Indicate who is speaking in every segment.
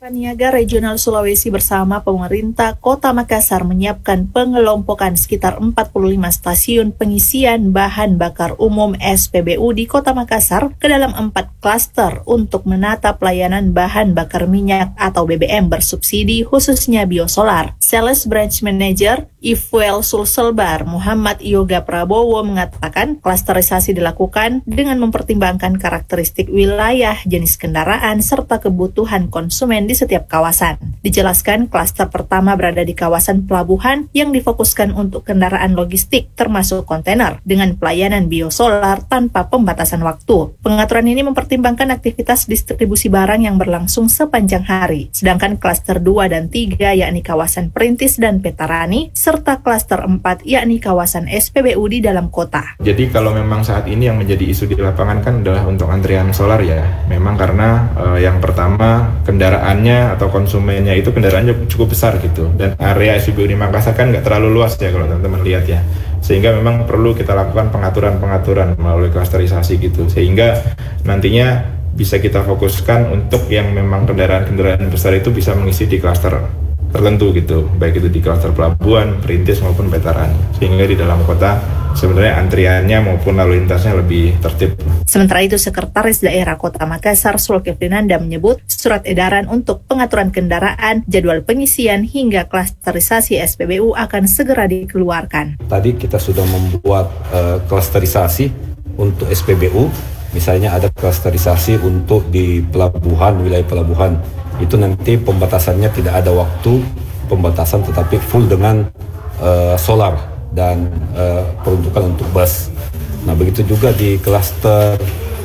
Speaker 1: Paniaga Regional Sulawesi bersama pemerintah Kota Makassar menyiapkan pengelompokan sekitar 45 stasiun pengisian bahan bakar umum SPBU di Kota Makassar ke dalam 4 klaster untuk menata pelayanan bahan bakar minyak atau BBM bersubsidi khususnya biosolar. Sales Branch Manager Ifuel Sulselbar Muhammad Yoga Prabowo mengatakan klasterisasi dilakukan dengan mempertimbangkan karakteristik wilayah, jenis kendaraan, serta kebutuhan konsumen di setiap kawasan. Dijelaskan klaster pertama berada di kawasan pelabuhan yang difokuskan untuk kendaraan logistik termasuk kontainer dengan pelayanan biosolar tanpa pembatasan waktu. Pengaturan ini mempertimbangkan aktivitas distribusi barang yang berlangsung sepanjang hari. Sedangkan klaster 2 dan 3 yakni kawasan Perintis dan Petarani serta klaster 4 yakni kawasan SPBU di dalam kota.
Speaker 2: Jadi kalau memang saat ini yang menjadi isu di lapangan kan adalah untuk antrian solar ya. Memang karena yang pertama kendaraannya atau konsumennya itu kendaraannya cukup besar gitu, dan area SPBU di Makassar kan nggak terlalu luas ya kalau teman-teman lihat ya, sehingga memang perlu kita lakukan pengaturan melalui klasterisasi gitu, sehingga nantinya bisa kita fokuskan untuk yang memang kendaraan-kendaraan besar itu bisa mengisi di klaster tertentu gitu, baik itu di klaster pelabuhan, Perintis maupun Petarani, sehingga di dalam kota sebenarnya antriannya maupun lalu lintasnya lebih tertib.
Speaker 1: Sementara itu, Sekretaris Daerah Kota Makassar Sulkifli Nanda menyebut surat edaran untuk pengaturan kendaraan, jadwal pengisian hingga klasterisasi SPBU akan segera dikeluarkan.
Speaker 3: Tadi kita sudah membuat klasterisasi untuk SPBU, misalnya ada klasterisasi untuk di pelabuhan, wilayah pelabuhan. Itu nanti pembatasannya tidak ada waktu pembatasan, tetapi full dengan solar dan peruntukan untuk bus. Nah begitu juga di klaster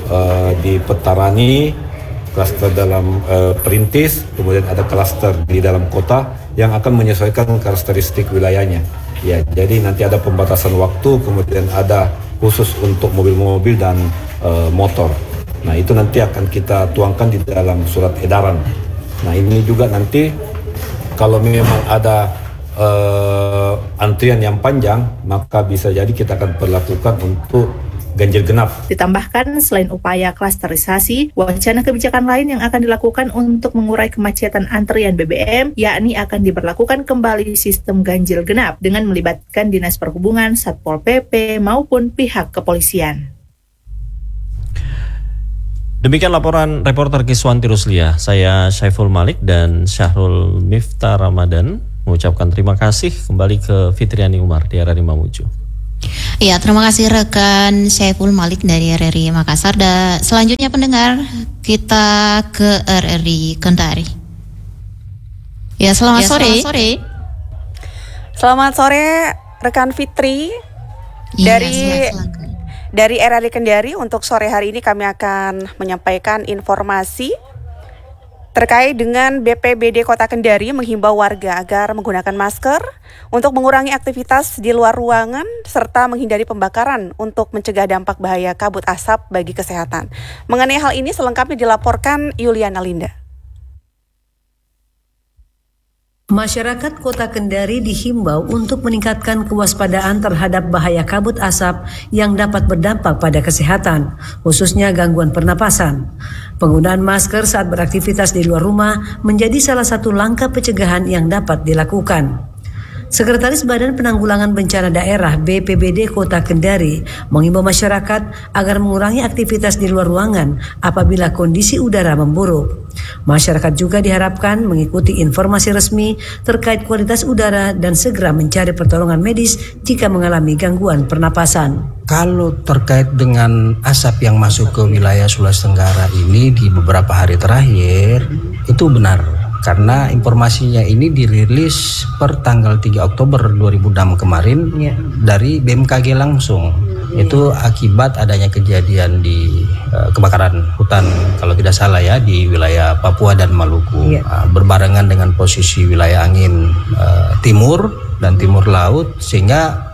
Speaker 3: di Petarani, klaster dalam Perintis, kemudian ada klaster di dalam kota yang akan menyesuaikan karakteristik wilayahnya. Ya, jadi nanti ada pembatasan waktu, kemudian ada khusus untuk mobil-mobil dan motor. Nah itu nanti akan kita tuangkan di dalam surat edaran. Nah ini juga nanti kalau memang ada antrian yang panjang, maka bisa jadi kita akan perlakukan untuk ganjil genap.
Speaker 1: Ditambahkan selain upaya klasterisasi, wacana kebijakan lain yang akan dilakukan untuk mengurai kemacetan antrian BBM, yakni akan diberlakukan kembali sistem ganjil genap dengan melibatkan Dinas Perhubungan, Satpol PP maupun pihak kepolisian.
Speaker 4: Demikian laporan reporter Kiswanti Ruslia. Saya Syaiful Malik dan Syahrul Miftah Ramadan mengucapkan terima kasih. Kembali ke Fitriani Umar di RRI Mamuju.
Speaker 5: Iya, terima kasih rekan Syaiful Malik dari RRI Makassar. Dan selanjutnya pendengar, kita ke RRI Kendari. Ya, selamat sore.
Speaker 6: Selamat sore rekan Fitri. Dari RRI Kendari untuk sore hari ini kami akan menyampaikan informasi terkait dengan BPBD Kota Kendari menghimbau warga agar menggunakan masker untuk mengurangi aktivitas di luar ruangan serta menghindari pembakaran untuk mencegah dampak bahaya kabut asap bagi kesehatan. Mengenai hal ini selengkapnya dilaporkan Yuliana Linda.
Speaker 7: Masyarakat Kota Kendari dihimbau untuk meningkatkan kewaspadaan terhadap bahaya kabut asap yang dapat berdampak pada kesehatan, khususnya gangguan pernapasan. Penggunaan masker saat beraktivitas di luar rumah menjadi salah satu langkah pencegahan yang dapat dilakukan. Sekretaris Badan Penanggulangan Bencana Daerah BPBD Kota Kendari mengimbau masyarakat agar mengurangi aktivitas di luar ruangan apabila kondisi udara memburuk. Masyarakat juga diharapkan mengikuti informasi resmi terkait kualitas udara dan segera mencari pertolongan medis jika mengalami gangguan pernapasan.
Speaker 8: Kalau terkait dengan asap yang masuk ke wilayah Sulawesi Tenggara ini di beberapa hari terakhir, itu benar. Karena informasinya ini dirilis per tanggal 3 Oktober 2006 kemarin dari BMKG langsung. Itu akibat adanya kejadian di kebakaran hutan kalau tidak salah ya di wilayah Papua dan Maluku. Berbarengan dengan posisi wilayah angin timur dan timur laut, sehingga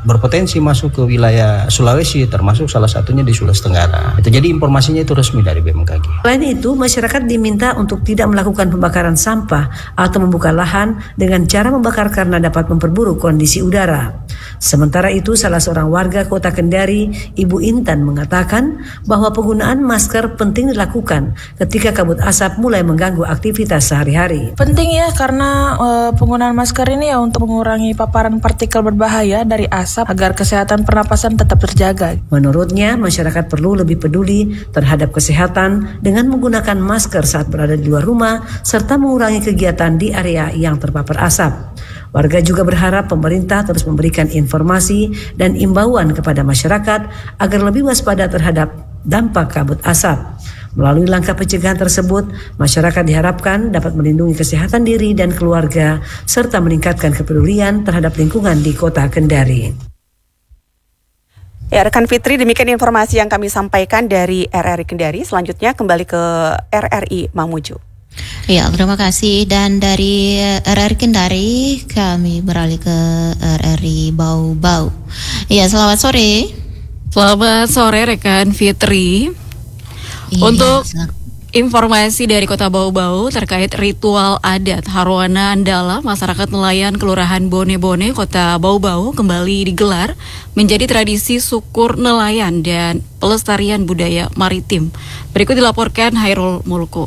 Speaker 8: berpotensi masuk ke wilayah Sulawesi, termasuk salah satunya di Sulawesi Tenggara. Itu jadi informasinya itu resmi dari BMKG.
Speaker 7: Selain itu, masyarakat diminta untuk tidak melakukan pembakaran sampah atau membuka lahan dengan cara membakar karena dapat memperburuk kondisi udara. Sementara itu, salah seorang warga Kota Kendari, Ibu Intan, mengatakan bahwa penggunaan masker penting dilakukan ketika kabut asap mulai mengganggu aktivitas sehari-hari.
Speaker 9: Penting ya, karena penggunaan masker ini ya untuk mengurangi paparan partikel berbahaya dari asap agar kesehatan pernapasan tetap terjaga.
Speaker 7: Menurutnya, masyarakat perlu lebih peduli terhadap kesehatan dengan menggunakan masker saat berada di luar rumah serta mengurangi kegiatan di area yang terpapar asap. Warga juga berharap pemerintah terus memberikan informasi dan imbauan kepada masyarakat agar lebih waspada terhadap dampak kabut asap. Melalui langkah pencegahan tersebut, masyarakat diharapkan dapat melindungi kesehatan diri dan keluarga serta meningkatkan kepedulian terhadap lingkungan di Kota Kendari.
Speaker 6: Ya, rekan Fitri, demikian informasi yang kami sampaikan dari RRI Kendari. Selanjutnya kembali ke RRI Mamuju.
Speaker 5: Ya, terima kasih. Dan dari RRI Kendari kami beralih ke RRI Bau-Bau. Ya, selamat sore.
Speaker 10: Selamat sore rekan Fitri.
Speaker 5: Iya,
Speaker 10: Untuk informasi dari Kota Bau-Bau terkait ritual adat Harwana Andala, masyarakat nelayan Kelurahan Bone-Bone, Kota Bau-Bau kembali digelar menjadi tradisi syukur nelayan dan pelestarian budaya maritim. Berikut dilaporkan Hairul Mulko.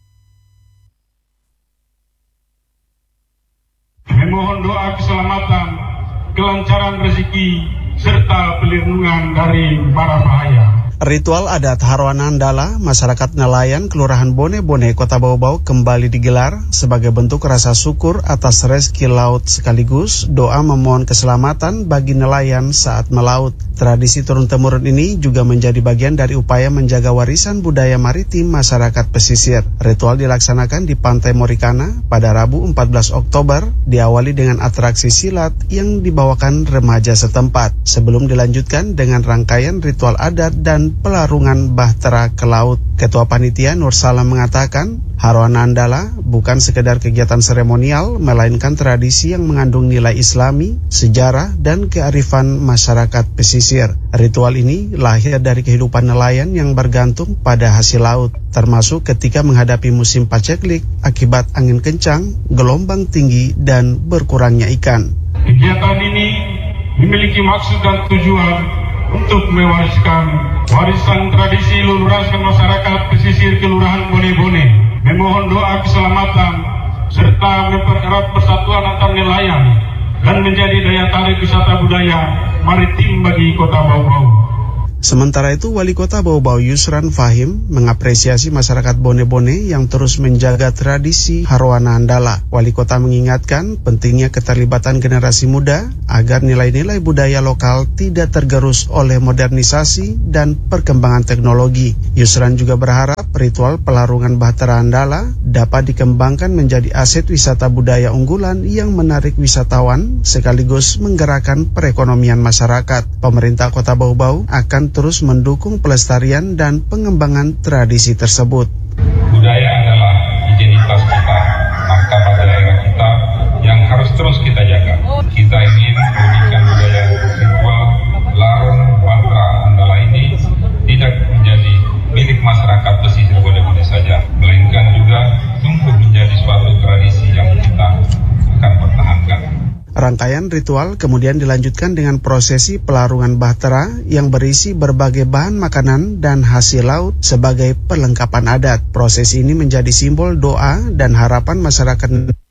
Speaker 11: Memohon doa keselamatan, kelancaran rezeki, serta perlindungan dari para bahaya.
Speaker 12: Ritual adat Harwana Andala, masyarakat nelayan Kelurahan Bone-Bone, Kota Bau-Bau kembali digelar sebagai bentuk rasa syukur atas rezeki laut sekaligus doa memohon keselamatan bagi nelayan saat melaut. Tradisi turun-temurun ini juga menjadi bagian dari upaya menjaga warisan budaya maritim masyarakat pesisir. Ritual dilaksanakan di Pantai Morikana pada Rabu 14 Oktober, diawali dengan atraksi silat yang dibawakan remaja setempat, sebelum dilanjutkan dengan rangkaian ritual adat dan pelarungan bahtera ke laut. Ketua Panitia Nur Salam mengatakan, Harwana Andala bukan sekedar kegiatan seremonial, melainkan tradisi yang mengandung nilai Islami, sejarah, dan kearifan masyarakat pesisir. Ritual ini lahir dari kehidupan nelayan yang bergantung pada hasil laut, termasuk ketika menghadapi musim paceklik akibat angin kencang, gelombang tinggi, dan berkurangnya ikan.
Speaker 11: Kegiatan ini memiliki maksud dan tujuan untuk mewariskan warisan tradisi leluhur masyarakat pesisir Kelurahan Bone-Bone, memohon doa keselamatan, serta mempererat persatuan antar nelayan dan menjadi daya tarik wisata budaya maritim bagi Kota Bau-Bau.
Speaker 12: Sementara itu, Wali Kota Bau-Bau Yusran Fahim mengapresiasi masyarakat Bone-Bone yang terus menjaga tradisi Harwana Andala. Wali Kota mengingatkan pentingnya keterlibatan generasi muda agar nilai-nilai budaya lokal tidak tergerus oleh modernisasi dan perkembangan teknologi. Yusran juga berharap ritual pelarungan bahtera Andala dapat dikembangkan menjadi aset wisata budaya unggulan yang menarik wisatawan sekaligus menggerakkan perekonomian masyarakat. Pemerintah Kota Bau-Bau akan terus mendukung pelestarian dan pengembangan tradisi tersebut.
Speaker 11: Budaya adalah identitas kita, martabat daerah kita yang harus terus kita jaga. Kita ingin menjadikan budaya ritual larung bahtera Andala ini tidak menjadi milik masyarakat pesisir Bone-Bone saja, melainkan juga tumbuh menjadi suatu tradisi yang kita akan pertahankan.
Speaker 12: Rangkaian ritual kemudian dilanjutkan dengan prosesi pelarungan bahtera yang berisi berbagai bahan makanan dan hasil laut sebagai perlengkapan adat. Prosesi ini menjadi simbol doa dan harapan masyarakat